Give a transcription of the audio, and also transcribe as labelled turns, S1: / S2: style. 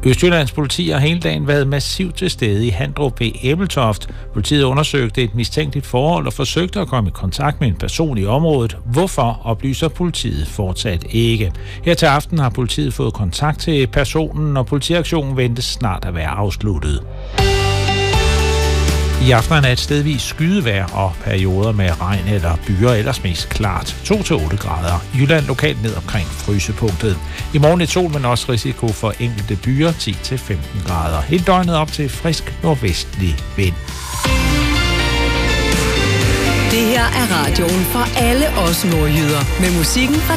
S1: Østjyllands politi har hele dagen været massivt til stede i Handrup ved Ebeltoft. Politiet undersøgte et mistænkeligt forhold og forsøgte at komme i kontakt med en person i området. Hvorfor oplyser politiet fortsat ikke. Her til aften har politiet fået kontakt til personen, og politiaktionen ventes snart at være afsluttet. I aften er et stedvis skydevejr og perioder med regn eller byer, ellers mest klart. 2-8 grader. Jylland lokalt ned omkring frysepunktet. I morgen et sol, men også risiko for enkelte byer, 10-15 grader. Helt døgnet op til frisk nordvestlig vind.
S2: Det her er radioen for alle os nordjyder med musikken fra